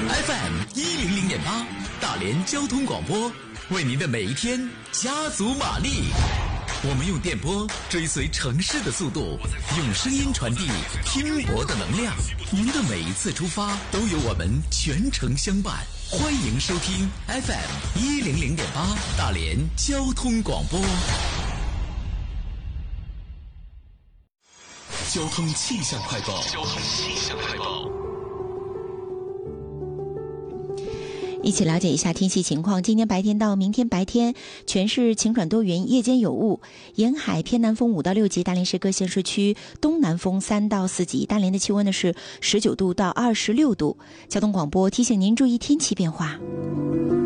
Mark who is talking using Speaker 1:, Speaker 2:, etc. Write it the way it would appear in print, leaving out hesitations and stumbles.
Speaker 1: FM100.8，大连交通广播，为您的每一天加足马力。我们用电波追随城市的速度，用声音传递拼搏的能量。您的每一次出发都有我们全程相伴。欢迎收听 FM100.8 大连交通广播。交通气象快报。
Speaker 2: 一起了解一下天气情况。今天白天到明天白天，全市晴转多云，夜间有雾，沿海偏南风5到6级，大连市各县市区东南风3到4级。大连的气温呢是19度到26度。交通广播提醒您注意天气变化。